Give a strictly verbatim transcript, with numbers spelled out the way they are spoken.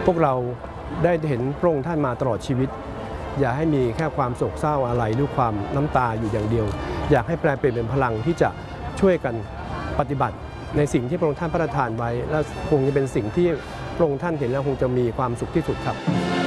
พวกเราได้เห็นพระองค์ท่านมาตลอดชีวิตอย่าให้มีแค่ความโศกเศร้าอะไรหรือความน้ำตาอยู่อย่างเดียวอยากให้แปลเปลี่ยนเป็นพลังที่จะช่วยกันปฏิบัติในสิ่งที่พระองค์ท่านพระราชทานไว้และคงจะเป็นสิ่งที่พระองค์ท่านเห็นแล้วคงจะมีความสุขที่สุดครับ